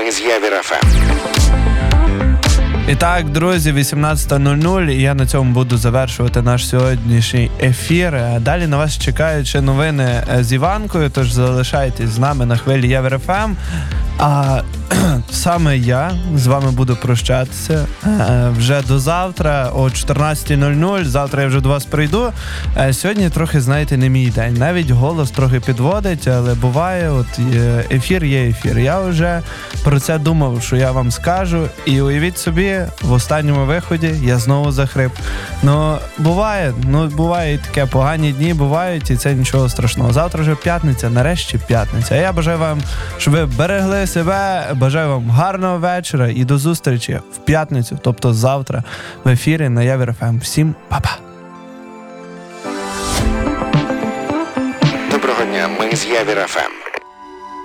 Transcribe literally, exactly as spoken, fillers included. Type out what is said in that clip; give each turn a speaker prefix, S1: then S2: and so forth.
S1: Ми з Явір еф ем.
S2: І так, друзі, вісімнадцята нуль нуль, і я на цьому буду завершувати наш сьогоднішній ефір. Далі на вас чекають ще новини з Іванкою, тож залишайтесь з нами на хвилі Явір еф ем. А саме я з вами буду прощатися вже до завтра о чотирнадцята нуль нуль. Завтра я вже до вас прийду. Сьогодні трохи, знаєте, не мій день. Навіть голос трохи підводить, але буває, от ефір є ефір. Я вже про це думав, що я вам скажу. І уявіть собі, в останньому виході я знову захрип. Ну, буває, ну, буває і таке, погані дні бувають, і це нічого страшного. Завтра вже п'ятниця, нарешті п'ятниця. А я бажаю вам, щоб ви берегли себе, бажаю вам гарного вечора і до зустрічі в п'ятницю, тобто завтра в ефірі на Явір еф ем. Всім па-па!
S1: Доброго дня, ми з Явір еф ем.